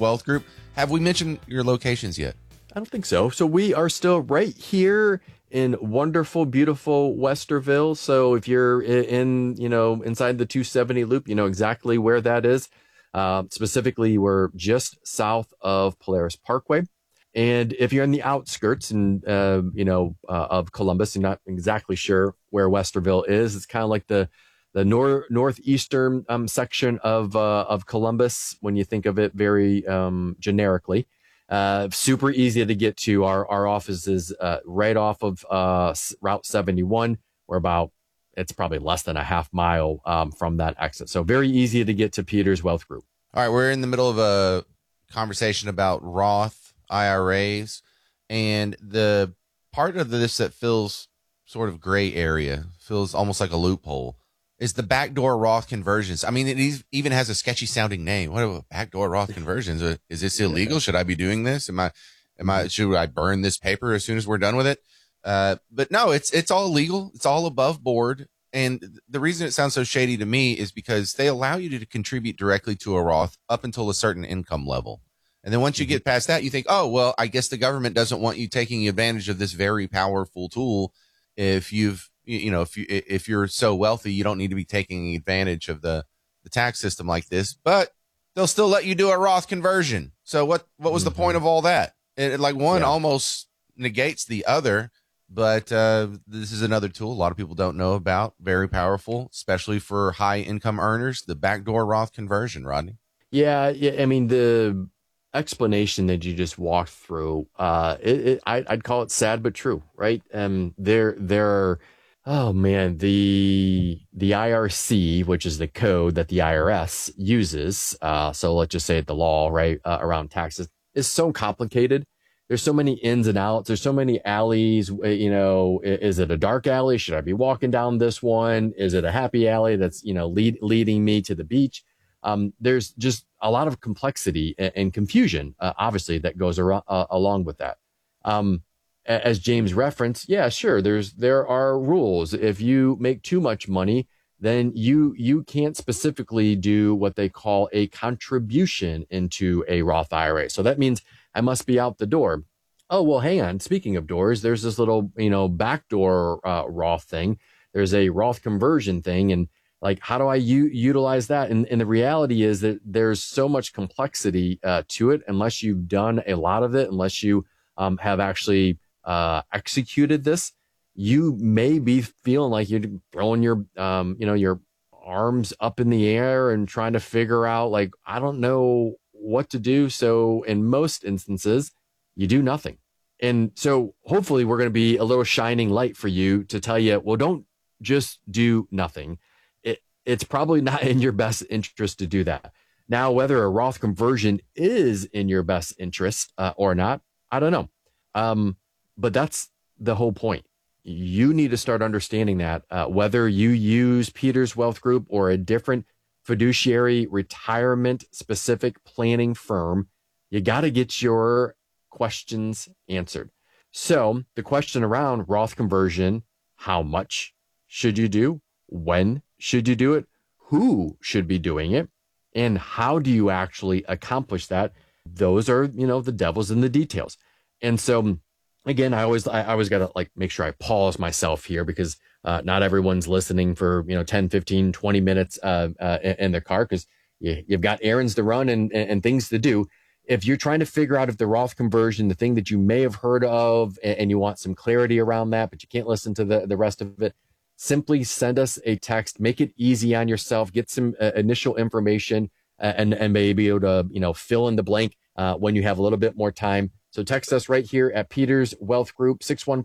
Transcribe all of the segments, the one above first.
Wealth Group. Have we mentioned your locations yet? I don't think so. So we are still right here in wonderful, beautiful Westerville. So if you're inside the 270 loop, you know exactly where that is. Specifically, we're just south of Polaris Parkway. And if you're in the outskirts of Columbus, and not exactly sure where Westerville is, it's kind of like the northeastern section of Columbus when you think of it very generically. Super easy to get to. Our office is right off of Route 71. It's probably less than a half mile from that exit. So very easy to get to Peters Wealth Group. All right, we're in the middle of a conversation about Roth IRAs, and the part of this that feels sort of gray area, feels almost like a loophole, is the backdoor Roth conversions. I mean, it even has a sketchy sounding name. What are backdoor Roth conversions? Is this illegal? Should I be doing this? Should I burn this paper as soon as we're done with it? But no, it's all legal. It's all above board. And the reason it sounds so shady to me is because they allow you to contribute directly to a Roth up until a certain income level. And then once you get past that, you think, oh, well, I guess the government doesn't want you taking advantage of this very powerful tool. If you're so wealthy, you don't need to be taking advantage of the tax system like this, but they'll still let you do a Roth conversion. So what was the point of all that? One almost negates the other, but this is another tool a lot of people don't know about. Very powerful, especially for high income earners, the backdoor Roth conversion, Rodney. Yeah. I mean, the explanation that you just walked through, I'd call it sad but true, right? There are, oh man, the IRC, which is the code that the IRS uses, so let's just say the law, right, around taxes, is so complicated. There's so many ins and outs. There's so many alleys. Is it a dark alley? Should I be walking down this one? Is it a happy alley that's leading me to the beach? There's just a lot of complexity and confusion, obviously, that goes along with that. As James referenced, yeah, sure, there are rules. If you make too much money, then you can't specifically do what they call a contribution into a Roth IRA. So that means I must be out the door. Oh, well, hang on. Speaking of doors, there's this little, backdoor Roth thing. There's a Roth conversion thing. And how do I utilize that? And the reality is that there's so much complexity to it. Unless you've done a lot of it, unless you have actually executed this, you may be feeling like you're throwing your arms up in the air and trying to figure out, I don't know what to do. So in most instances, you do nothing. And so hopefully we're going to be a little shining light for you to tell you, well, don't just do nothing. It's probably not in your best interest to do that. Now, whether a Roth conversion is in your best interest or not, I don't know. But that's the whole point. You need to start understanding that whether you use Peters Wealth Group or a different fiduciary retirement specific planning firm, you got to get your questions answered. So the question around Roth conversion, how much should you do? When should you do it? Who should be doing it? And how do you actually accomplish that? Those are, the devil's in the details. And so again, I always got to make sure I pause myself here because not everyone's listening for, 10, 15, 20 minutes in their car because you've got errands to run and things to do. If you're trying to figure out if the Roth conversion, the thing that you may have heard of, and you want some clarity around that, but you can't listen to the rest of it, simply send us a text, make it easy on yourself, get some initial information and maybe able to, fill in the blank when you have a little bit more time. So text us right here at Peters Wealth Group,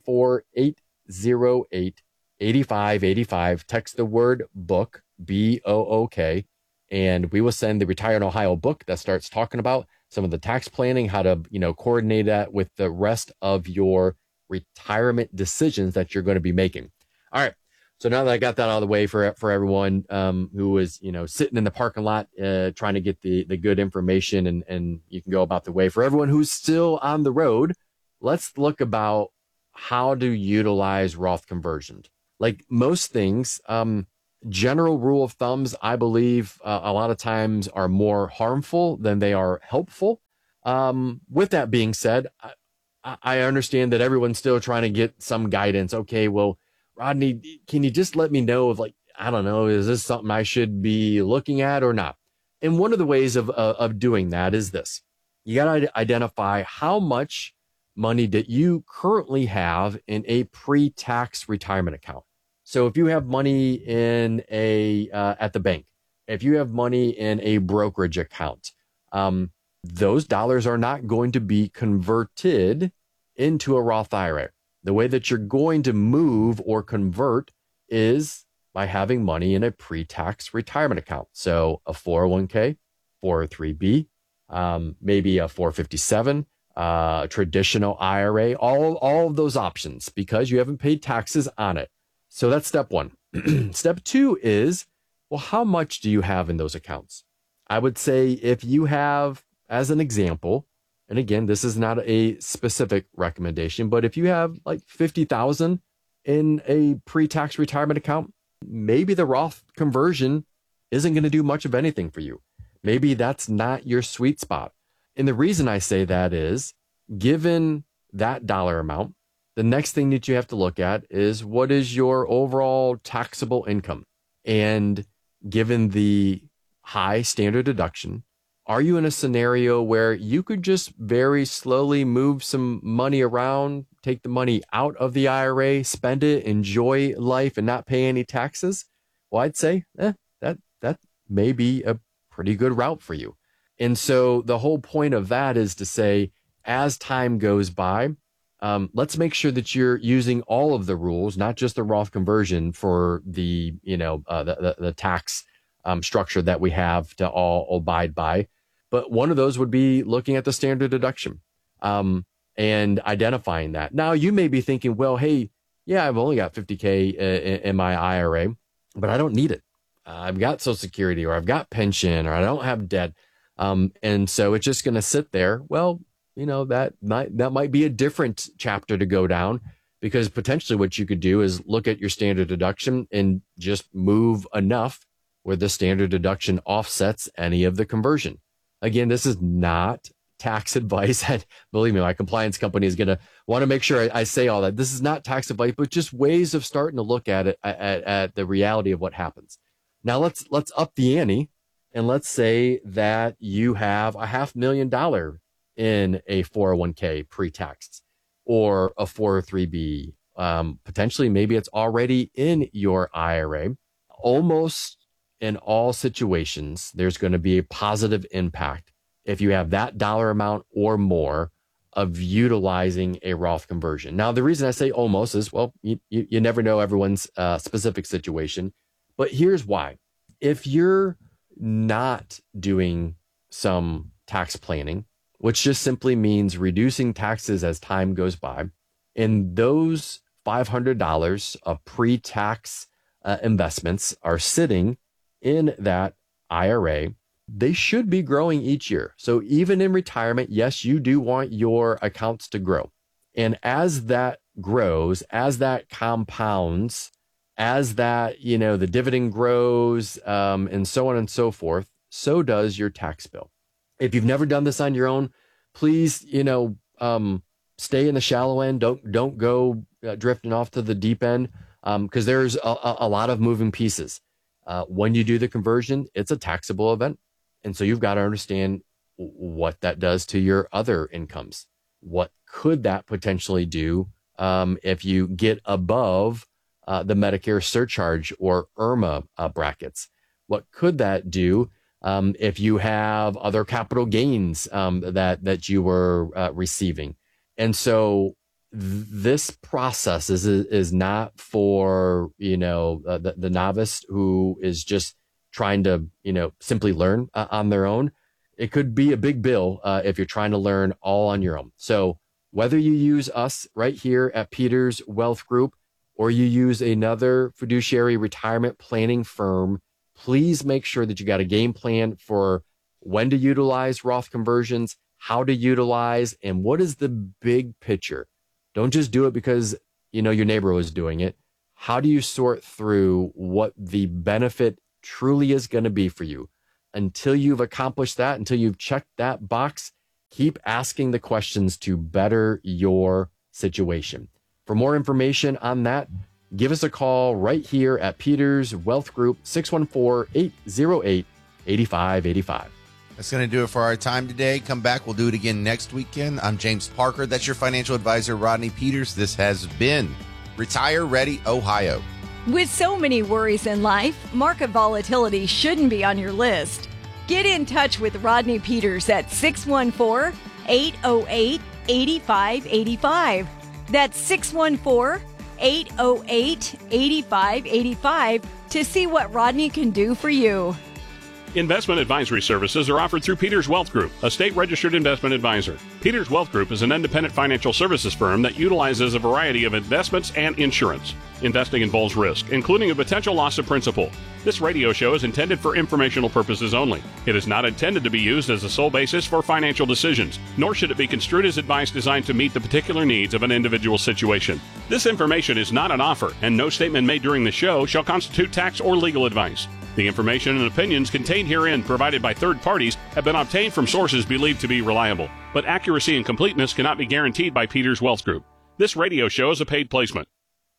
614-808-8585. Text the word book, BOOK, and we will send the Retire in Ohio book that starts talking about some of the tax planning, how to, coordinate that with the rest of your retirement decisions that you're going to be making. All right. So now that I got that out of the way for everyone who was, sitting in the parking lot trying to get the good information and you can go about the way. For everyone who's still on the road, let's look about how to utilize Roth conversions. Like most things, general rule of thumbs, I believe a lot of times are more harmful than they are helpful. With that being said, I understand that everyone's still trying to get some guidance. Okay, well, Rodney, can you just let me know if, like, I don't know, is this something I should be looking at or not? And one of the ways of doing that is this. You got to identify how much money that you currently have in a pre-tax retirement account. So if you have money in at the bank, if you have money in a brokerage account, those dollars are not going to be converted into a Roth IRA. The way that you're going to move or convert is by having money in a pre-tax retirement account. So a 401k, 403b, maybe a 457, traditional IRA, all of those options, because you haven't paid taxes on it. So that's step one. Step two is, well, how much do you have in those accounts? I would say if you have, as an example, and again, this is not a specific recommendation, but if you have like 50,000 in a pre-tax retirement account, maybe the Roth conversion isn't going to do much of anything for you. Maybe that's not your sweet spot. And the reason I say that is, given that dollar amount, the next thing that you have to look at is, what is your overall taxable income? And given the high standard deduction, are you in a scenario where you could just very slowly move some money around, take the money out of the IRA, spend it, enjoy life, and not pay any taxes? Well, I'd say that may be a pretty good route for you. And so the whole point of that is to say, as time goes by, let's make sure that you're using all of the rules, not just the Roth conversion for the tax structure that we have to all abide by. But one of those would be looking at the standard deduction and identifying that. Now, you may be thinking, well, hey, yeah, I've only got 50K in my IRA, but I don't need it. I've got Social Security, or I've got pension, or I don't have debt. And so it's just going to sit there. Well, that might be a different chapter to go down, because potentially what you could do is look at your standard deduction and just move enough where the standard deduction offsets any of the conversion. Again, this is not tax advice. And believe me, my compliance company is going to want to make sure I say all that. This is not tax advice, but just ways of starting to look at it, at the reality of what happens. Now let's up the ante, and let's say that you have $500,000 in a 401k pre-tax, or a 403b. Potentially, maybe it's already in your IRA. Almost in all situations, there's going to be a positive impact if you have that dollar amount or more of utilizing a Roth conversion. Now, the reason I say almost is, well, you never know everyone's specific situation, but here's why. If you're not doing some tax planning, which just simply means reducing taxes as time goes by, and those $500 of pre-tax investments are sitting in that IRA, they should be growing each year. So even in retirement, yes, you do want your accounts to grow. And as that grows, as that compounds, as that, the dividend grows, and so on and so forth, so does your tax bill. If you've never done this on your own, please, stay in the shallow end. Don't go drifting off to the deep end, because there's a lot of moving pieces. When you do the conversion, it's a taxable event. And so you've got to understand what that does to your other incomes. What could that potentially do if you get above the Medicare surcharge or IRMA brackets? What could that do if you have other capital gains that you were receiving? And so this process is not for the novice who is just trying to simply learn on their own. It could be a big bill if you're trying to learn all on your own. So whether you use us right here at Peters Wealth Group, or you use another fiduciary retirement planning firm, please make sure that you got a game plan for when to utilize Roth conversions, how to utilize, and what is the big picture. Don't just do it because your neighbor was doing it. How do you sort through what the benefit truly is going to be for you? Until you've accomplished that, until you've checked that box, Keep asking the questions to better your situation. For more information on that, give us a call right here at Peters Wealth Group, 614-808-8585. That's going to do it for our time today. Come back. We'll do it again next weekend. I'm James Parker. That's your financial advisor, Rodney Peters. This has been Retire Ready, Ohio. With so many worries in life, market volatility shouldn't be on your list. Get in touch with Rodney Peters at 614-808-8585. That's 614-808-8585 to see what Rodney can do for you. Investment advisory services are offered through Peters Wealth Group, a state-registered investment advisor. Peters Wealth Group is an independent financial services firm that utilizes a variety of investments and insurance. Investing involves risk, including a potential loss of principal. This radio show is intended for informational purposes only. It is not intended to be used as the sole basis for financial decisions, nor should it be construed as advice designed to meet the particular needs of an individual situation. This information is not an offer, and no statement made during the show shall constitute tax or legal advice. The information and opinions contained herein provided by third parties have been obtained from sources believed to be reliable, but accuracy and completeness cannot be guaranteed by Peters Wealth Group. This radio show is a paid placement.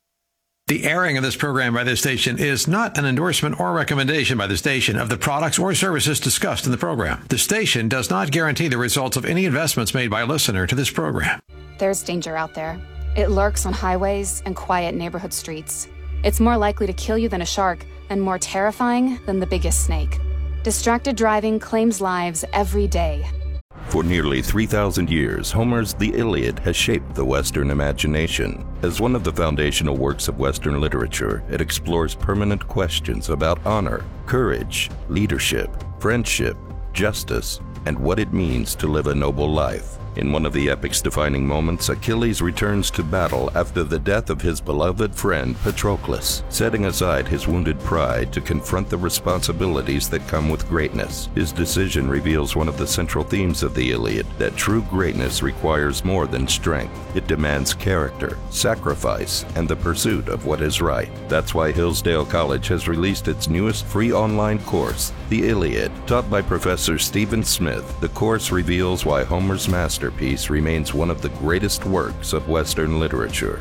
The airing of this program by this station is not an endorsement or recommendation by the station of the products or services discussed in the program. The station does not guarantee the results of any investments made by a listener to this program. There's danger out there. It lurks on highways and quiet neighborhood streets. It's more likely to kill you than a shark and more terrifying than the biggest snake. Distracted driving claims lives every day. For nearly 3,000 years, Homer's The Iliad has shaped the Western imagination. As one of the foundational works of Western literature, it explores permanent questions about honor, courage, leadership, friendship, justice, and what it means to live a noble life. In one of the epic's defining moments, Achilles returns to battle after the death of his beloved friend Patroclus, setting aside his wounded pride to confront the responsibilities that come with greatness. His decision reveals one of the central themes of the Iliad, that true greatness requires more than strength. It demands character, sacrifice, and the pursuit of what is right. That's why Hillsdale College has released its newest free online course, The Iliad. Taught by Professor Stephen Smith, the course reveals why Homer's masterpiece remains one of the greatest works of Western literature.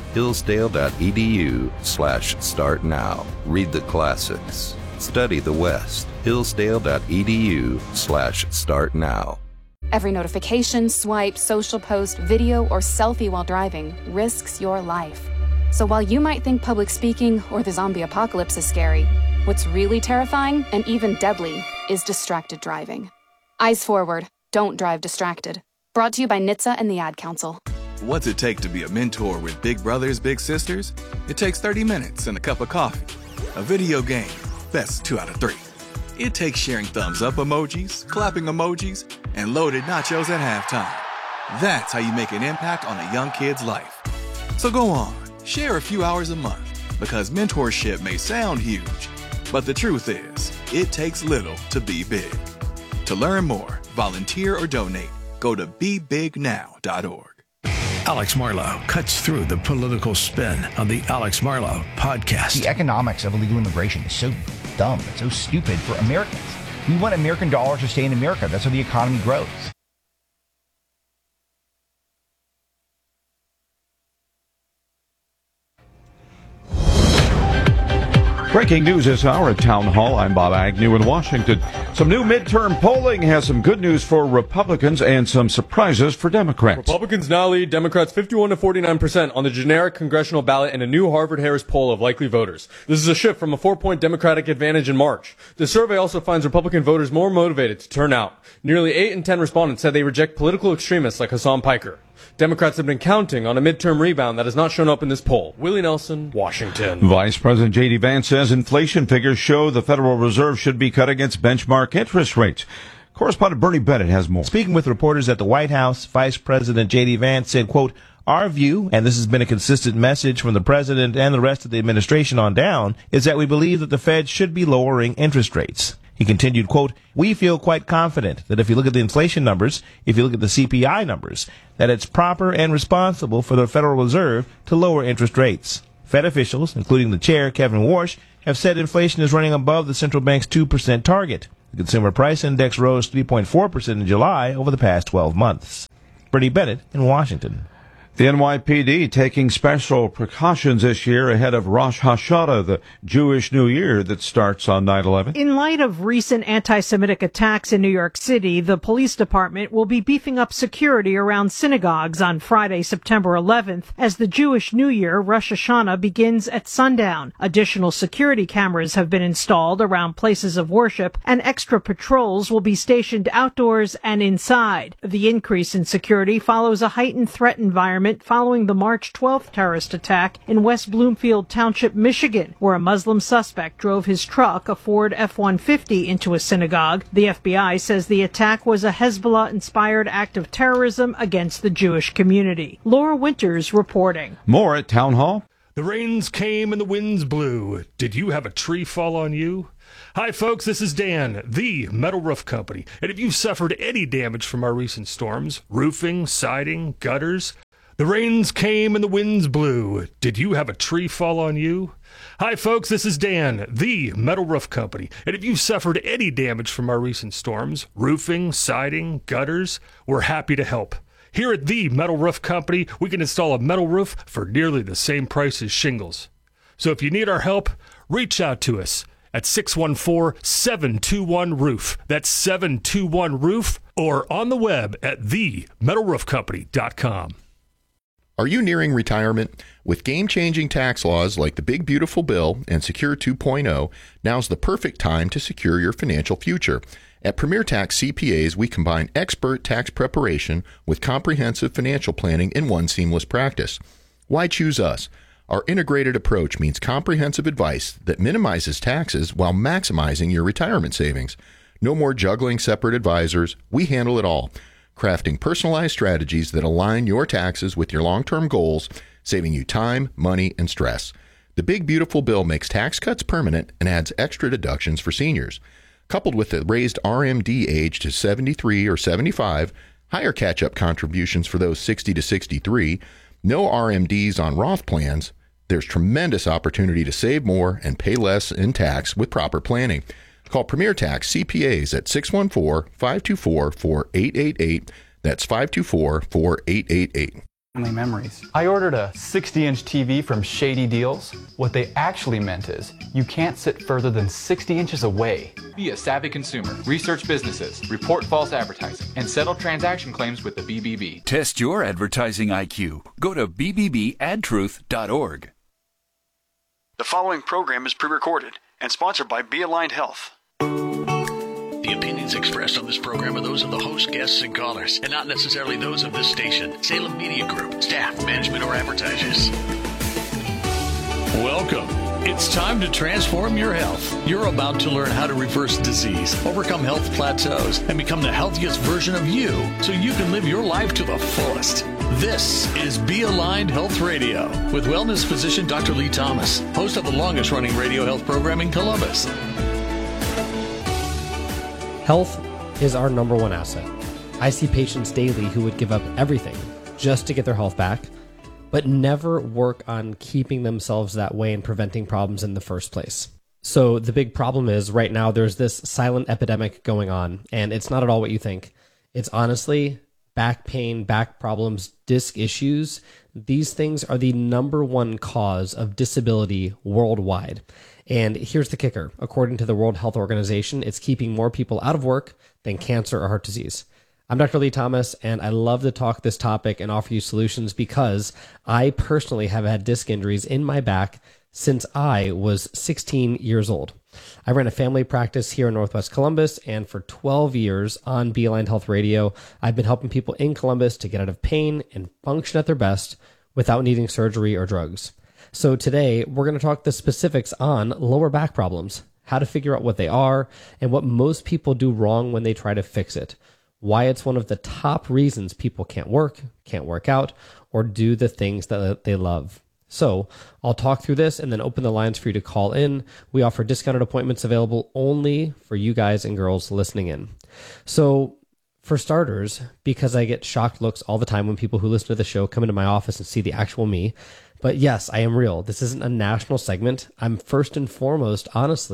Hillsdale.edu/start now. Read the classics. Study the West. Hillsdale.edu/start now. Every notification, swipe, social post, video, or selfie while driving risks your life. So while you might think public speaking or the zombie apocalypse is scary, what's really terrifying and even deadly is distracted driving. Eyes forward. Don't drive distracted. Brought to you by NHTSA and the Ad Council. What's it take to be a mentor with big brothers, big sisters? It takes 30 minutes and a cup of coffee. A video game, best 2 out of 3. It takes sharing thumbs up emojis, clapping emojis, and loaded nachos at halftime. That's how you make an impact on a young kid's life. So go on, share a few hours a month, because mentorship may sound huge, but the truth is, it takes little to be big. To learn more, volunteer or donate, go to BeBigNow.org. Alex Marlow cuts through the political spin on the Alex Marlow podcast. The economics of illegal immigration is so dumb. It's so stupid for Americans. We want American dollars to stay in America. That's how the economy grows. Breaking news this hour at Town Hall. I'm Bob Agnew in Washington. Some new midterm polling has some good news for Republicans and some surprises for Democrats. Republicans now lead Democrats 51 to 49% on the generic congressional ballot in a new Harvard-Harris poll of likely voters. This is a shift from a 4-point Democratic advantage in March. The survey also finds Republican voters more motivated to turn out. Nearly 8 in 10 respondents said they reject political extremists like Hassan Piker. Democrats have been counting on a midterm rebound that has not shown up in this poll. Willie Nelson, Washington. Vice President J.D. Vance says inflation figures show the Federal Reserve should be cut against benchmark interest rates. Correspondent Bernie Bennett has more. Speaking with reporters at the White House, Vice President J.D. Vance said, quote, "Our view, and this has been a consistent message from the president and the rest of the administration on down, is that we believe that the Fed should be lowering interest rates." He continued, quote, "We feel quite confident that if you look at the inflation numbers, if you look at the CPI numbers, that it's proper and responsible for the Federal Reserve to lower interest rates." Fed officials, including the chair, Kevin Warsh, have said inflation is running above the central bank's 2% target. The Consumer Price Index rose 3.4% in July over the past 12 months. Bernie Bennett in Washington. The NYPD taking special precautions this year ahead of Rosh Hashanah, the Jewish New Year that starts on 9/11. In light of recent anti-Semitic attacks in New York City, the police department will be beefing up security around synagogues on Friday, September 11th, as the Jewish New Year, Rosh Hashanah, begins at sundown. Additional security cameras have been installed around places of worship, and extra patrols will be stationed outdoors and inside. The increase in security follows a heightened threat environment following the March 12th terrorist attack in West Bloomfield Township, Michigan, where a Muslim suspect drove his truck, a Ford F-150, into a synagogue. The FBI says the attack was a Hezbollah-inspired act of terrorism against the Jewish community. Laura Winters reporting. More at Town Hall. The rains came and the winds blew. Did you have a tree fall on you? Hi, folks, this is Dan, the Metal Roof Company. And if you've suffered any damage from our recent storms, roofing, siding, gutters, the rains came and the winds blew. Did you have a tree fall on you? Hi, folks, this is Dan, the Metal Roof Company. And if you've suffered any damage from our recent storms, roofing, siding, gutters, we're happy to help. Here at the Metal Roof Company, we can install a metal roof for nearly the same price as shingles. So if you need our help, reach out to us at 614-721-ROOF. That's 721-ROOF, or on the web at themetalroofcompany.com. Are you nearing retirement? With game-changing tax laws like the Big Beautiful Bill and Secure 2.0, now's the perfect time to secure your financial future. At Premier Tax CPAs, we combine expert tax preparation with comprehensive financial planning in one seamless practice. Why choose us? Our integrated approach means comprehensive advice that minimizes taxes while maximizing your retirement savings. No more juggling separate advisors. We handle it all, crafting personalized strategies that align your taxes with your long-term goals, saving you time, money, and stress. The Big Beautiful Bill makes tax cuts permanent and adds extra deductions for seniors. Coupled with the raised RMD age to 73 or 75, higher catch-up contributions for those 60 to 63, no RMDs on Roth plans, there's tremendous opportunity to save more and pay less in tax with proper planning. Call Premier Tax CPAs at 614-524-4888. That's 524-4888. Memories. I ordered a 60-inch TV from Shady Deals. What they actually meant is you can't sit further than 60 inches away. Be a savvy consumer. Research businesses, report false advertising, and settle transaction claims with the BBB. Test your advertising IQ. Go to bbbadtruth.org. The following program is pre-recorded and sponsored by Be Aligned Health. The opinions expressed on this program are those of the host, guests, and callers, and not necessarily those of this station, Salem Media Group, staff, management, or advertisers. Welcome. It's time to transform your health. You're about to learn how to reverse disease, overcome health plateaus, and become the healthiest version of you so you can live your life to the fullest. This is Be Aligned Health Radio with wellness physician Dr. Lee Thomas, host of the longest-running radio health program in Columbus. Health is our number one asset. I see patients daily who would give up everything just to get their health back, but never work on keeping themselves that way and preventing problems in the first place. So the big problem is right now there's this silent epidemic going on, and it's not at all what you think. It's honestly back pain, back problems, disc issues. These things are the number one cause of disability worldwide. And here's the kicker. According to the World Health Organization, it's keeping more people out of work than cancer or heart disease. I'm Dr. Lee Thomas, and I love to talk this topic and offer you solutions because I personally have had disc injuries in my back since I was 16 years old. I ran a family practice here in Northwest Columbus, and for 12 years on Be Aligned Health Radio, I've been helping people in Columbus to get out of pain and function at their best without needing surgery or drugs. So today, we're going to talk the specifics on lower back problems, how to figure out what they are, and what most people do wrong when they try to fix it, why it's one of the top reasons people can't work out, or do the things that they love. So I'll talk through this and then open the lines for you to call in. We offer discounted appointments available only for you guys and girls listening in. So for starters, because I get shocked looks all the time when people who listen to the show come into my office and see the actual me. But yes, I am real. This isn't a national segment. I'm first and foremost, honestly,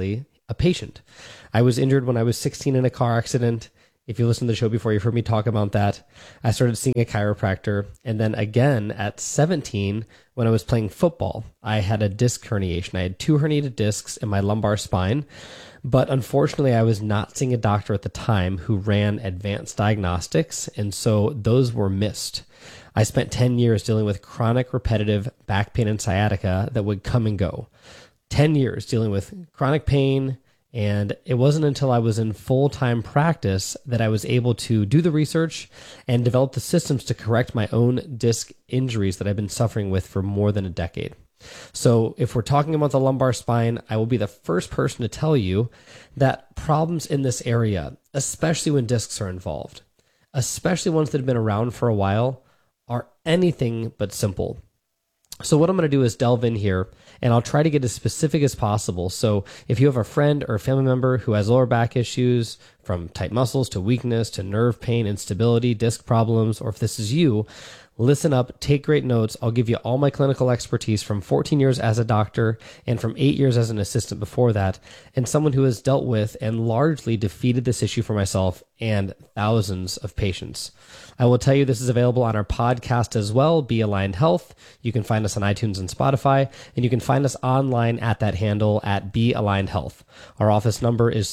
a patient. I was injured when I was 16 in a car accident. If you listened to the show before, you've heard me talk about that. I started seeing a chiropractor. And then again at 17, when I was playing football, I had a disc herniation. I had 2 herniated discs in my lumbar spine. But unfortunately, I was not seeing a doctor at the time who ran advanced diagnostics. And so those were missed. I spent 10 years dealing with chronic repetitive back pain and sciatica that would come and go. 10 years dealing with chronic pain. And it wasn't until I was in full-time practice that I was able to do the research and develop the systems to correct my own disc injuries that I've been suffering with for more than a decade. So if we're talking about the lumbar spine, I will be the first person to tell you that problems in this area, especially when discs are involved, especially ones that have been around for a while, are anything but simple. So what I'm going to do is delve in here, and I'll try to get as specific as possible. So if you have a friend or a family member who has lower back issues, from tight muscles to weakness to nerve pain, instability, disc problems, or if this is you, listen up, take great notes. I'll give you all my clinical expertise from 14 years as a doctor and from 8 years as an assistant before that, and someone who has dealt with and largely defeated this issue for myself and thousands of patients. I will tell you this is available on our podcast as well, Be Aligned Health. You can find us on iTunes and Spotify, and you can find us online at that handle at Be Aligned Health. Our office number is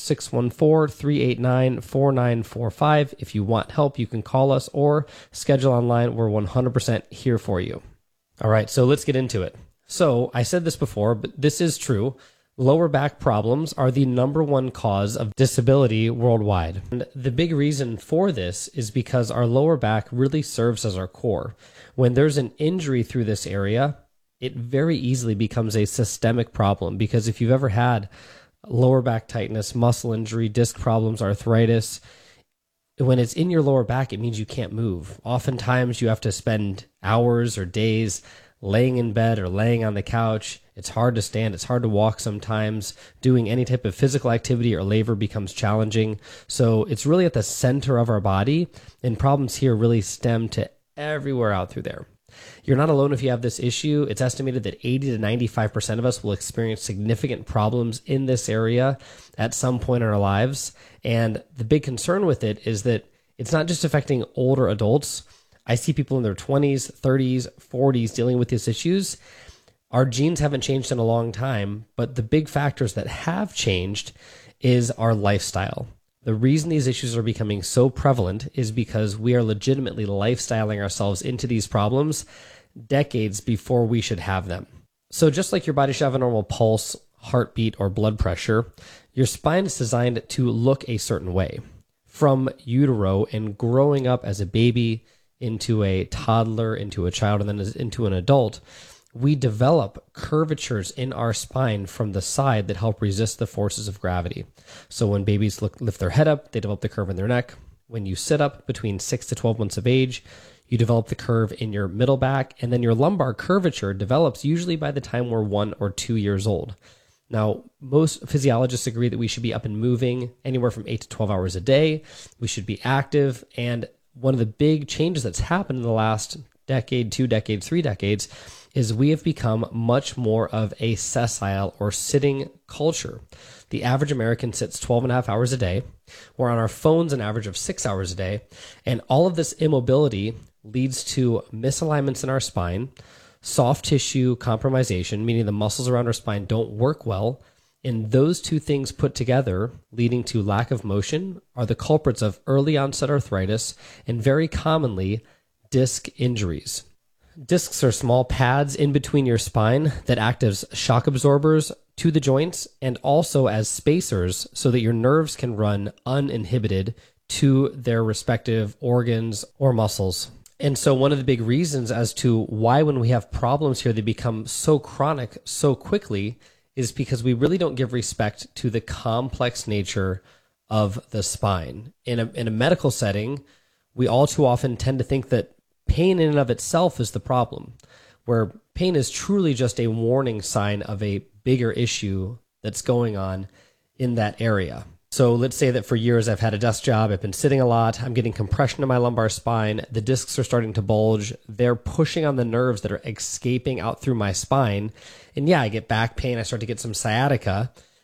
614-389-4945. If you want help, you can call us or schedule online. We're 100% here for you. All right, so let's get into it. So I said this before, but this is true. Lower back problems are the #1 cause of disability worldwide. And the big reason for this is because our lower back really serves as our core. When there's an injury through this area, it very easily becomes a systemic problem, because if you've ever had lower back tightness, muscle injury, disc problems, arthritis, when it's in your lower back, it means you can't move. Oftentimes you have to spend hours or days laying in bed or laying on the couch. It's hard to stand. It's hard to walk sometimes. Doing any type of physical activity or labor becomes challenging. So it's really at the center of our body, and problems here really stem to everywhere out through there. You're not alone if you have this issue. It's estimated that 80 to 95% of us will experience significant problems in this area at some point in our lives. And the big concern with it is that it's not just affecting older adults. I see people in their 20s, 30s, 40s dealing with these issues. Our genes haven't changed in a long time, but the big factors that have changed is our lifestyle. The reason these issues are becoming so prevalent is because we are legitimately lifestyling ourselves into these problems decades before we should have them. So just like your body should have a normal pulse, heartbeat, or blood pressure, your spine is designed to look a certain way. From utero and growing up as a baby into a toddler, into a child, and then into an adult, we develop curvatures in our spine from the side that help resist the forces of gravity. So when babies lift their head up, they develop the curve in their neck. When you sit up between 6 to 12 months of age, you develop the curve in your middle back, and then your lumbar curvature develops usually by the time we're 1 or 2 years old. Now, most physiologists agree that we should be up and moving anywhere from 8 to 12 hours a day. We should be active, and one of the big changes that's happened in the last decade, 2 decades, 3 decades, is we have become much more of a sessile or sitting culture. The average American sits 12 and a half hours a day. We're on our phones an average of 6 hours a day. And all of this immobility leads to misalignments in our spine, soft tissue compromisation, meaning the muscles around our spine don't work well. And those two things put together, leading to lack of motion, are the culprits of early onset arthritis and very commonly disc injuries. Discs are small pads in between your spine that act as shock absorbers to the joints and also as spacers so that your nerves can run uninhibited to their respective organs or muscles. And so one of the big reasons as to why when we have problems here they become so chronic so quickly is because we really don't give respect to the complex nature of the spine. In a medical setting, we all too often tend to think that pain in and of itself is the problem, where pain is truly just a warning sign of a bigger issue that's going on in that area. So let's say that for years I've had a desk job, I've been sitting a lot, I'm getting compression in my lumbar spine, the discs are starting to bulge, they're pushing on the nerves that are escaping out through my spine, and yeah, I get back pain, I start to get some sciatica,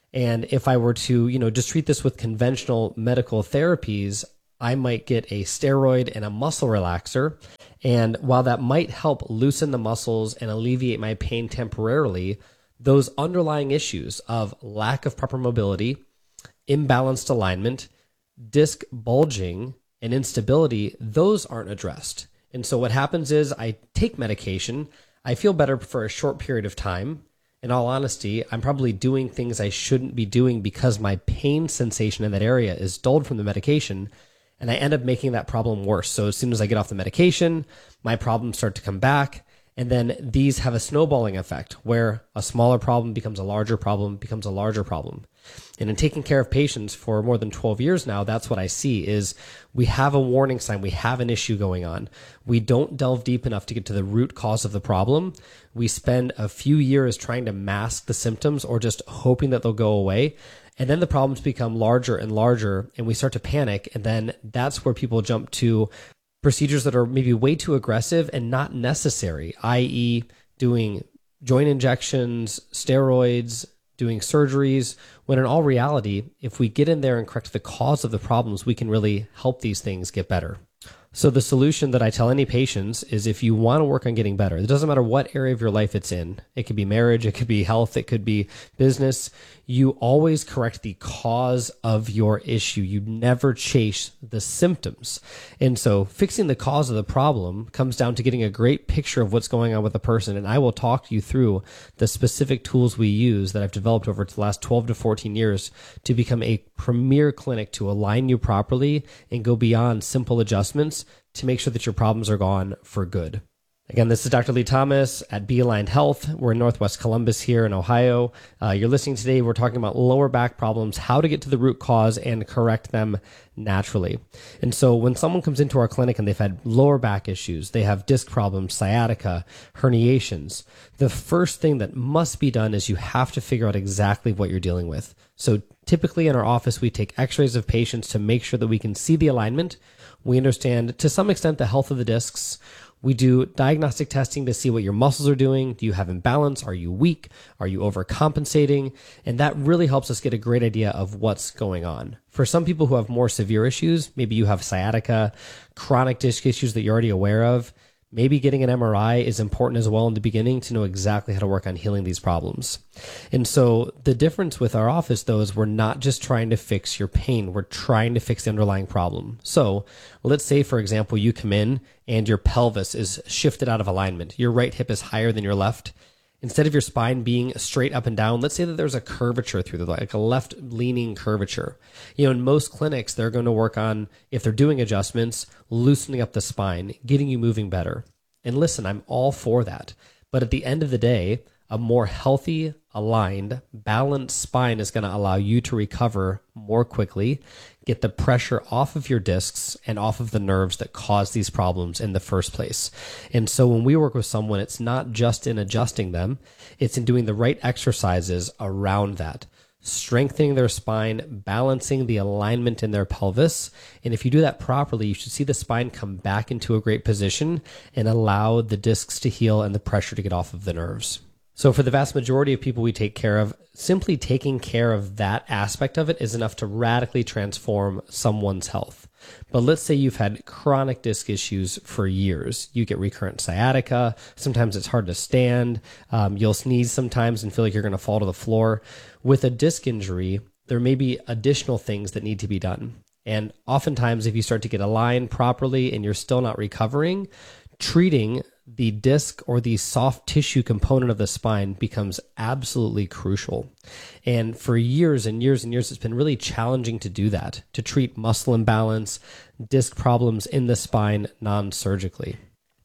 And if I were to, just treat this with conventional medical therapies, I might get a steroid and a muscle relaxer. And while that might help loosen the muscles and alleviate my pain temporarily, those underlying issues of lack of proper mobility, imbalanced alignment, disc bulging, and instability, those aren't addressed. And so what happens is I take medication, I feel better for a short period of time. In all honesty, I'm probably doing things I shouldn't be doing because my pain sensation in that area is dulled from the medication, and I end up making that problem worse. So as soon as I get off the medication, my problems start to come back, and then these have a snowballing effect where a smaller problem becomes a larger problem, becomes a larger problem. And in taking care of patients for more than 12 years now, that's what I see is we have a warning sign. We have an issue going on. We don't delve deep enough to get to the root cause of the problem. We spend a few years trying to mask the symptoms or just hoping that they'll go away. And then the problems become larger and larger and we start to panic. And then that's where people jump to procedures that are maybe way too aggressive and not necessary, i.e. doing joint injections, steroids, doing surgeries, when in all reality, if we get in there and correct the cause of the problems, we can really help these things get better. So the solution that I tell any patients is if you want to work on getting better, it doesn't matter what area of your life it's in. It could be marriage, it could be health, it could be business. You always correct the cause of your issue. You never chase the symptoms. And so fixing the cause of the problem comes down to getting a great picture of what's going on with a person. And I will talk you through the specific tools we use that I've developed over the last 12 to 14 years to become a premier clinic to align you properly and go beyond simple adjustments to make sure that your problems are gone for good. Again, this is Dr. Lee Thomas at Be-Aligned Health. We're in Northwest Columbus here in Ohio. You're listening today. We're talking about lower back problems, how to get to the root cause and correct them naturally. And so when someone comes into our clinic and they've had lower back issues, they have disc problems, sciatica, herniations, the first thing that must be done is you have to figure out exactly what you're dealing with. So typically in our office, we take x-rays of patients to make sure that we can see the alignment. We understand to some extent the health of the discs. We do diagnostic testing to see what your muscles are doing. Do you have imbalance? Are you weak? Are you overcompensating? And that really helps us get a great idea of what's going on. For some people who have more severe issues, maybe you have sciatica, chronic disc issues that you're already aware of, maybe getting an MRI is important as well in the beginning to know exactly how to work on healing these problems. And so the difference with our office, though, is we're not just trying to fix your pain. We're trying to fix the underlying problem. So let's say, for example, you come in and your pelvis is shifted out of alignment. Your right hip is higher than your left. Instead of your spine being straight up and down, let's say that there's a curvature through the, like a left leaning curvature. In most clinics, they're going to work on, if they're doing adjustments, loosening up the spine, getting you moving better. And listen, I'm all for that. But at the end of the day, a more healthy, aligned, balanced spine is going to allow you to recover more quickly, get the pressure off of your discs and off of the nerves that cause these problems in the first place. And so when we work with someone, it's not just in adjusting them, it's in doing the right exercises around that, strengthening their spine, balancing the alignment in their pelvis. And if you do that properly, you should see the spine come back into a great position and allow the discs to heal and the pressure to get off of the nerves. So for the vast majority of people we take care of, simply taking care of that aspect of it is enough to radically transform someone's health. But let's say you've had chronic disc issues for years. You get recurrent sciatica. Sometimes it's hard to stand. You'll sneeze sometimes and feel like you're going to fall to the floor. With a disc injury, there may be additional things that need to be done. And oftentimes, if you start to get aligned properly and you're still not recovering, treating the disc or the soft tissue component of the spine becomes absolutely crucial. And for years and years and years, it's been really challenging to do that, to treat muscle imbalance, disc problems in the spine non-surgically.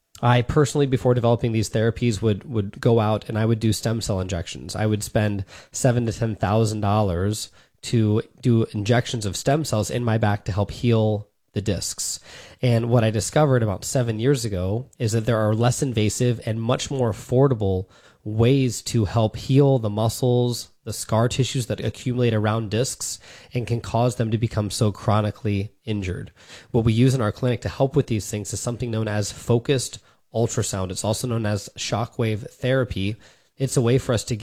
I personally, before developing these therapies, would go out and I would do stem cell injections. I would spend $7,000 to $10,000 to do injections of stem cells in my back to help heal the discs. And what I discovered about 7 years ago is that there are less invasive and much more affordable ways to help heal the muscles, the scar tissues that accumulate around discs and can cause them to become so chronically injured. What we use in our clinic to help with these things is something known as focused ultrasound. It's also known as shockwave therapy. It's a way for us to get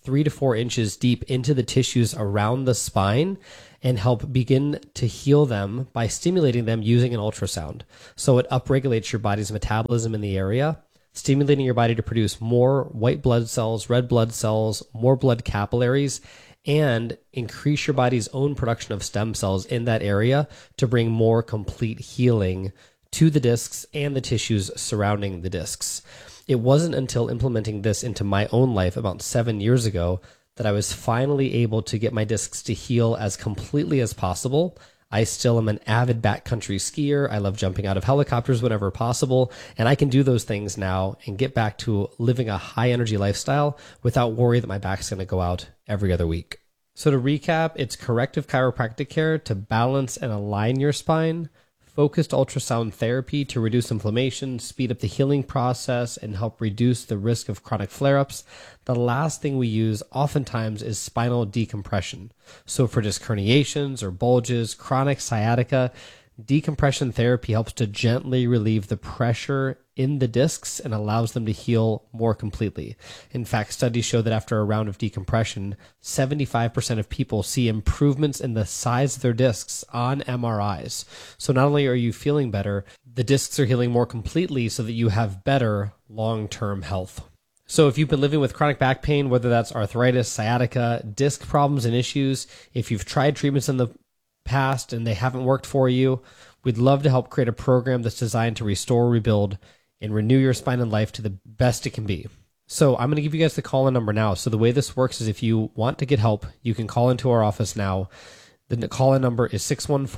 3 to 4 inches deep into the tissues around the spine and help begin to heal them by stimulating them using an ultrasound. So it upregulates your body's metabolism in the area, stimulating your body to produce more white blood cells, red blood cells, more blood capillaries, and increase your body's own production of stem cells in that area to bring more complete healing to the discs and the tissues surrounding the discs. It wasn't until implementing this into my own life about 7 years ago that I was finally able to get my discs to heal as completely as possible. I still am an avid backcountry skier. I love jumping out of helicopters whenever possible, and I can do those things now and get back to living a high energy lifestyle without worry that my back's going to go out every other week. So to recap, it's corrective chiropractic care to balance and align your spine, focused ultrasound therapy to reduce inflammation, speed up the healing process, and help reduce the risk of chronic flare-ups. The last thing we use oftentimes is spinal decompression. So for disc herniations or bulges, chronic sciatica, decompression therapy helps to gently relieve the pressure in the discs and allows them to heal more completely. In fact, studies show that after a round of decompression, 75% of people see improvements in the size of their discs on MRIs. So not only are you feeling better, the discs are healing more completely so that you have better long-term health. So if you've been living with chronic back pain, whether that's arthritis, sciatica, disc problems and issues, if you've tried treatments in the past and they haven't worked for you, we'd love to help create a program that's designed to restore, rebuild, and renew your spine and life to the best it can be. So I'm going to give you guys the call-in number now. So the way this works is if you want to get help, you can call into our office now. The call-in number is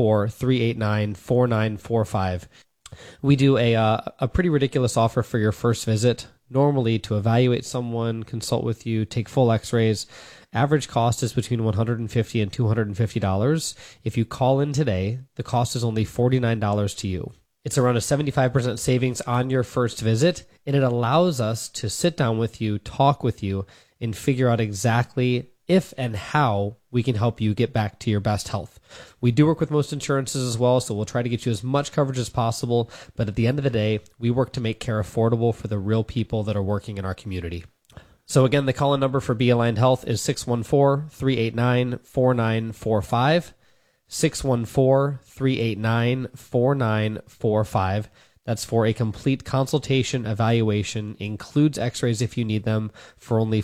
614-389-4945. We do a pretty ridiculous offer for your first visit. Normally, to evaluate someone, consult with you, take full x-rays, average cost is between $150 and $250. If you call in today, the cost is only $49 to you. It's around a 75% savings on your first visit, and it allows us to sit down with you, talk with you, and figure out exactly if and how we can help you get back to your best health. We do work with most insurances as well, so we'll try to get you as much coverage as possible, but at the end of the day, we work to make care affordable for the real people that are working in our community. So again, the call-in number for Be Aligned Health is 614-389-4945. 614-389-4945. That's for a complete consultation evaluation, includes x-rays if you need them, for only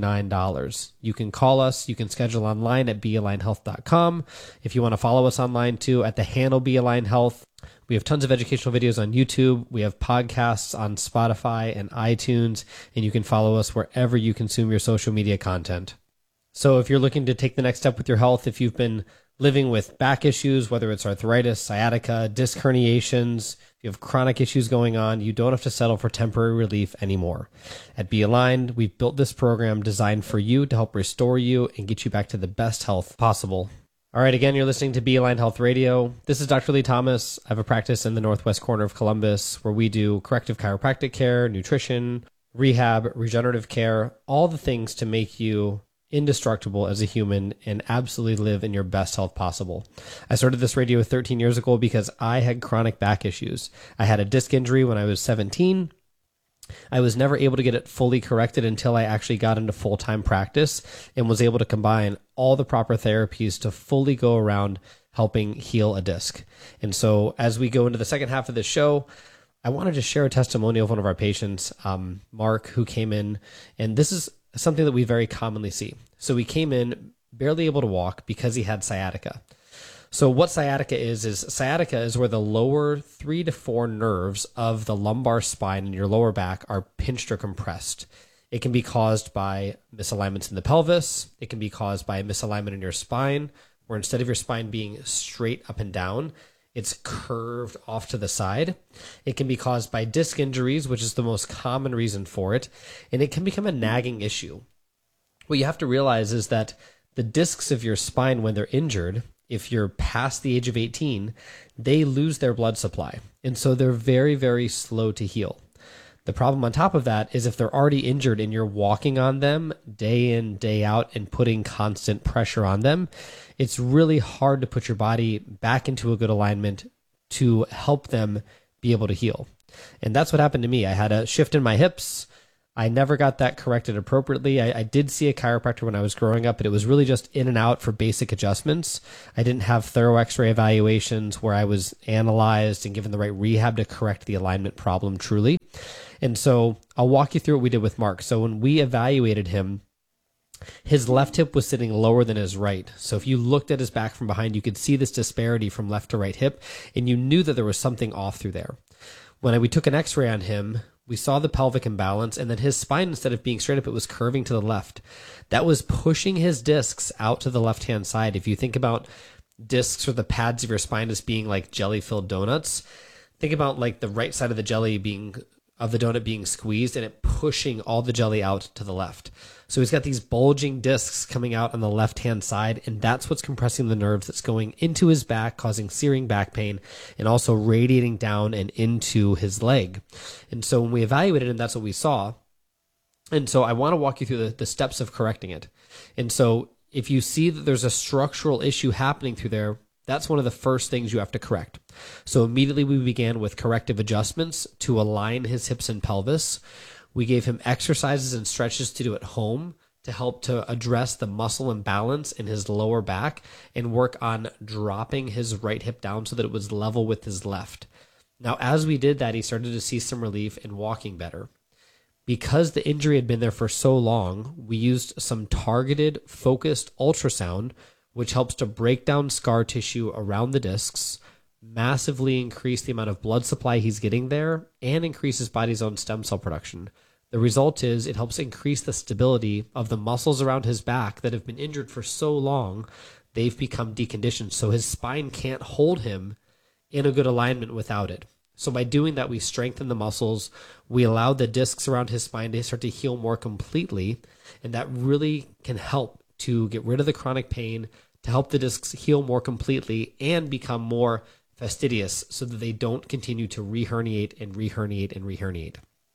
$49. You can call us. You can schedule online at bealignedhealth.com. If you want to follow us online too, at the handle Be Aligned Health. We have tons of educational videos on YouTube. We have podcasts on Spotify and iTunes, and you can follow us wherever you consume your social media content. So if you're looking to take the next step with your health, if you've been living with back issues, whether it's arthritis, sciatica, disc herniations, if you have chronic issues going on, you don't have to settle for temporary relief anymore. At Be Aligned, we've built this program designed for you to help restore you and get you back to the best health possible. All right, again, you're listening to Be Aligned Health Radio. This is Dr. Lee Thomas. I have a practice in the northwest corner of Columbus where we do corrective chiropractic care, nutrition, rehab, regenerative care, all the things to make you indestructible as a human and absolutely live in your best health possible. I started this radio 13 years ago because I had chronic back issues. I had a disc injury when I was 17. I was never able to get it fully corrected until I actually got into full-time practice and was able to combine all the proper therapies to fully go around helping heal a disc. And so as we go into the second half of the show, I wanted to share a testimonial of one of our patients, Mark, who came in, and this is something that we very commonly see. So he came in barely able to walk because he had sciatica. So what sciatica is where the lower 3 to 4 nerves of the lumbar spine in your lower back are pinched or compressed. It can be caused by misalignments in the pelvis. It can be caused by a misalignment in your spine, where instead of your spine being straight up and down, it's curved off to the side. It can be caused by disc injuries, which is the most common reason for it, and it can become a nagging issue. What you have to realize is that the discs of your spine, when they're injured, if you're past the age of 18, they lose their blood supply, and so they're very, very slow to heal. The problem on top of that is if they're already injured and you're walking on them day in, day out and putting constant pressure on them, it's really hard to put your body back into a good alignment to help them be able to heal. And that's what happened to me. I had a shift in my hips. I never got that corrected appropriately. I did see a chiropractor when I was growing up, but it was really just in and out for basic adjustments. I didn't have thorough x-ray evaluations where I was analyzed and given the right rehab to correct the alignment problem truly. And so I'll walk you through what we did with Mark. So when we evaluated him, his left hip was sitting lower than his right. So if you looked at his back from behind, you could see this disparity from left to right hip, and you knew that there was something off through there. When we took an x-ray on him, we saw the pelvic imbalance, and then his spine, instead of being straight up, it was curving to the left. That was pushing his discs out to the left-hand side. If you think about discs or the pads of your spine as being like jelly-filled donuts, think about like the right side of the donut being squeezed and it pushing all the jelly out to the left. So he's got these bulging discs coming out on the left-hand side, and that's what's compressing the nerves that's going into his back, causing searing back pain, and also radiating down and into his leg. And so when we evaluated him, that's what we saw. And so I want to walk you through the steps of correcting it. And so if you see that there's a structural issue happening through there, that's one of the first things you have to correct. So immediately we began with corrective adjustments to align his hips and pelvis. We gave him exercises and stretches to do at home to help to address the muscle imbalance in his lower back and work on dropping his right hip down so that it was level with his left. Now, as we did that, he started to see some relief in walking better. Because the injury had been there for so long, we used some targeted, focused ultrasound, which helps to break down scar tissue around the discs, massively increase the amount of blood supply he's getting there, and increase his body's own stem cell production. The result is it helps increase the stability of the muscles around his back that have been injured for so long, they've become deconditioned. So his spine can't hold him in a good alignment without it. So by doing that, we strengthen the muscles. We allow the discs around his spine to start to heal more completely. And that really can help to get rid of the chronic pain, to help the discs heal more completely and become more fastidious so that they don't continue to reherniate and reherniate and reherniate.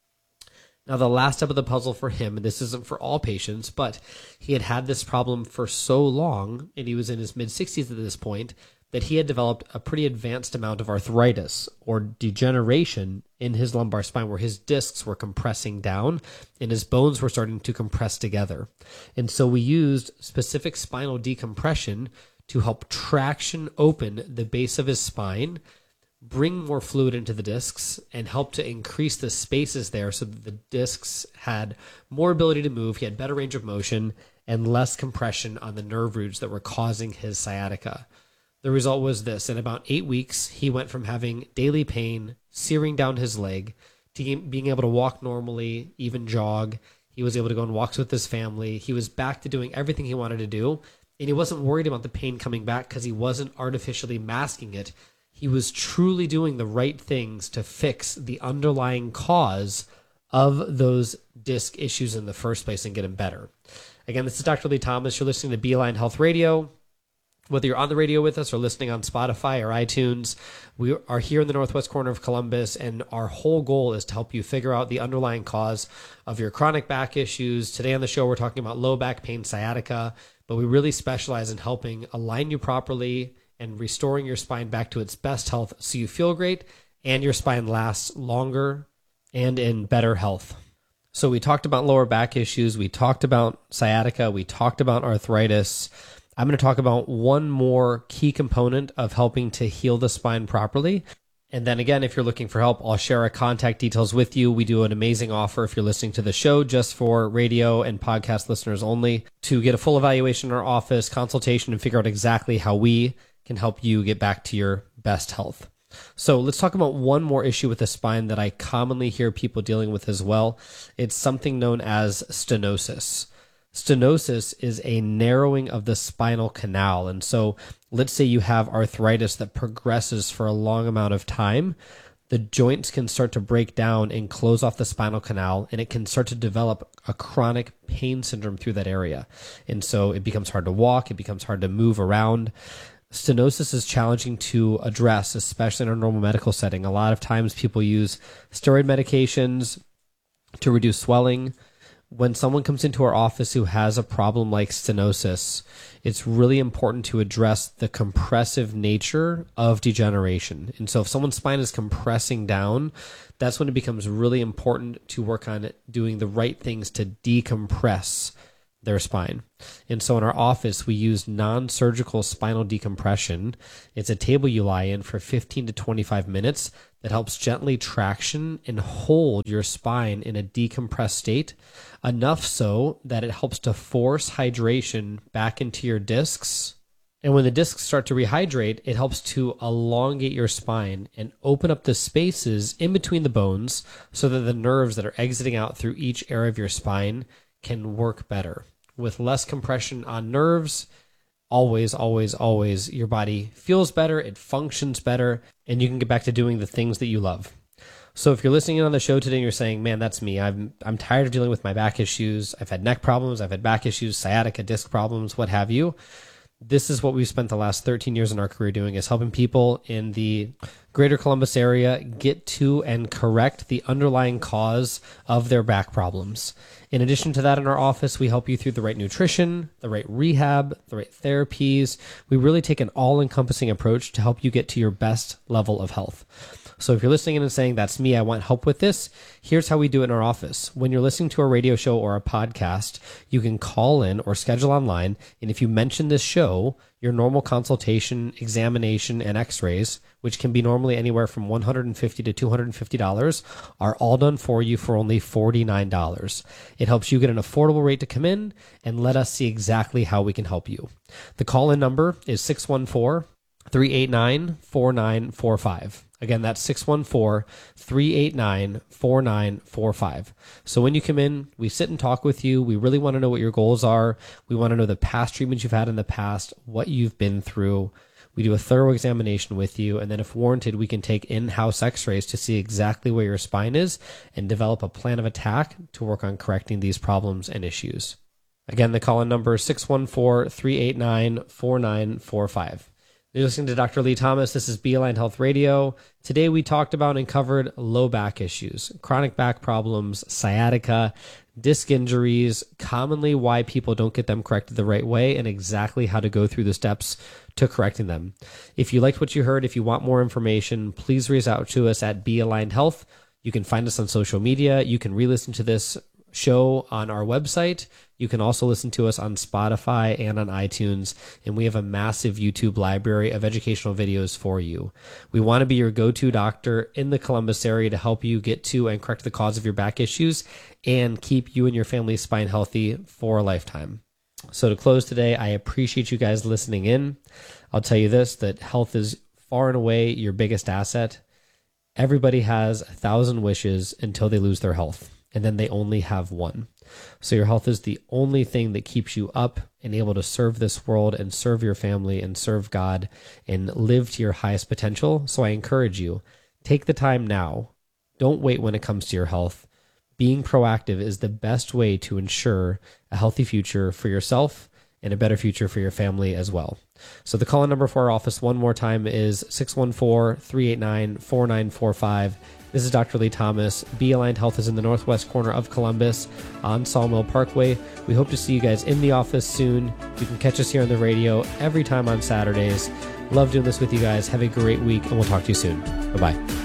Now, the last step of the puzzle for him, and this isn't for all patients, but he had this problem for so long, and he was in his mid-60s at this point, that he had developed a pretty advanced amount of arthritis or degeneration in his lumbar spine where his discs were compressing down and his bones were starting to compress together. And so we used specific spinal decompression to help traction open the base of his spine, bring more fluid into the discs, and help to increase the spaces there so that the discs had more ability to move, he had better range of motion, and less compression on the nerve roots that were causing his sciatica. The result was this. In about 8 weeks, he went from having daily pain, searing down his leg, to being able to walk normally, even jog. He was able to go on walks with his family. He was back to doing everything he wanted to do, and he wasn't worried about the pain coming back because he wasn't artificially masking it. He was truly doing the right things to fix the underlying cause of those disc issues in the first place and get him better. Again, this is Dr. Lee Thomas. You're listening to Beeline Health Radio. Whether you're on the radio with us or listening on Spotify or iTunes, we are here in the northwest corner of Columbus, and our whole goal is to help you figure out the underlying cause of your chronic back issues. Today on the show, we're talking about low back pain, sciatica, but we really specialize in helping align you properly and restoring your spine back to its best health so you feel great and your spine lasts longer and in better health. So we talked about lower back issues, we talked about sciatica, we talked about arthritis. I'm going to talk about one more key component of helping to heal the spine properly. And then again, if you're looking for help, I'll share our contact details with you. We do an amazing offer if you're listening to the show just for radio and podcast listeners only to get a full evaluation in our office, consultation, and figure out exactly how we can help you get back to your best health. So let's talk about one more issue with the spine that I commonly hear people dealing with as well. It's something known as stenosis. Stenosis is a narrowing of the spinal canal. And so let's say you have arthritis that progresses for a long amount of time. The joints can start to break down and close off the spinal canal, and it can start to develop a chronic pain syndrome through that area. And so it becomes hard to walk, it becomes hard to move around. Stenosis is challenging to address, especially in a normal medical setting. A lot of times people use steroid medications to reduce swelling. when someone comes into our office who has a problem like stenosis, it's really important to address the compressive nature of degeneration. And so if someone's spine is compressing down, that's when it becomes really important to work on doing the right things to decompress their spine. And so in our office, we use non-surgical spinal decompression. It's a table you lie in for 15 to 25 minutes that helps gently traction and hold your spine in a decompressed state, enough so that it helps to force hydration back into your discs. And when the discs start to rehydrate, it helps to elongate your spine and open up the spaces in between the bones so that the nerves that are exiting out through each area of your spine can work better. With less compression on nerves, always, your body feels better, it functions better, and you can get back to doing the things that you love. So if you're listening in on the show today and you're saying, man, that's me. I'm tired of dealing with my back issues. I've had neck problems. I've had back issues, sciatica, disc problems, what have you. This is what we've spent the last 13 years in our career doing, is helping people in the greater Columbus area get to and correct the underlying cause of their back problems. In addition to that, in our office, we help you through the right nutrition, the right rehab, the right therapies. We really take an all-encompassing approach to help you get to your best level of health. So if you're listening in and saying, that's me, I want help with this, here's how we do it in our office. When you're listening to a radio show or a podcast, you can call in or schedule online. And if you mention this show, your normal consultation, examination, and x-rays, which can be normally anywhere from $150 to $250, are all done for you for only $49. It helps you get an affordable rate to come in and let us see exactly how we can help you. The call-in number is 614-389-4945. Again, that's 614-389-4945. So when you come in, we sit and talk with you. We really want to know what your goals are. We want to know the past treatments you've had in the past, what you've been through. We do a thorough examination with you, and then if warranted, we can take in-house x-rays to see exactly where your spine is and develop a plan of attack to work on correcting these problems and issues. Again, the call-in number is 614-389-4945. You're listening to Dr. Lee Thomas. This is Be-Aligned Health Radio. Today we talked about and covered low back issues, chronic back problems, sciatica, disc injuries, commonly why people don't get them corrected the right way, and exactly how to go through the steps to correcting them. If you liked what you heard, if you want more information, please reach out to us at Be-Aligned Health. You can find us on social media. You can re-listen to this show on our website. You can also listen to us on Spotify and on iTunes, and we have a massive YouTube library of educational videos for you. We want to be your go-to doctor in the Columbus area to help you get to and correct the cause of your back issues and keep you and your family's spine healthy for a lifetime. So to close today, I appreciate you guys listening in. I'll tell you this, that health is far and away your biggest asset. Everybody has 1,000 wishes until they lose their health, and then they only have one. So your health is the only thing that keeps you up and able to serve this world and serve your family and serve God and live to your highest potential. So I encourage you, take the time now. Don't wait when it comes to your health. Being proactive is the best way to ensure a healthy future for yourself and a better future for your family as well. So the call-in number for our office one more time is 614-389-4945. This is Dr. Lee Thomas. Be-Aligned Health is in the northwest corner of Columbus on Sawmill Parkway. We hope to see you guys in the office soon. You can catch us here on the radio every time on Saturdays. Love doing this with you guys. Have a great week, and we'll talk to you soon. Bye-bye.